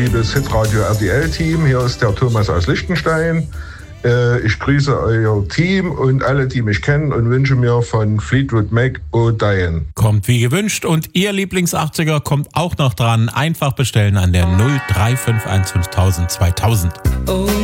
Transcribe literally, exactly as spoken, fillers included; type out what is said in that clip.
liebes Hitradio R T L-Team. Hier ist der Thomas aus Liechtenstein. Ich grüße euer Team und alle, die mich kennen, und wünsche mir von Fleetwood Mac "Oh Diane". Kommt wie gewünscht, und Ihr Lieblings-achtziger kommt auch noch dran. Einfach bestellen an der null drei fünf eins fünf null null null zweitausend. Oh.